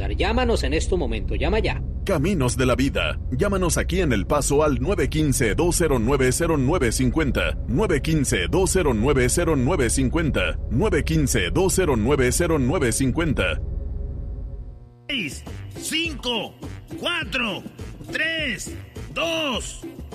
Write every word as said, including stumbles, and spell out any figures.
ayudar. Llámanos en este momento, llama ya. Caminos de la Vida. Llámanos aquí en El Paso al nueve uno cinco, dos cero nueve, cero nueve cinco cero, nueve uno cinco, dos cero nueve, cero nueve cinco cero, nueve uno cinco, dos cero nueve, cero nueve cinco cero. seis, cinco, cuatro, tres, dos,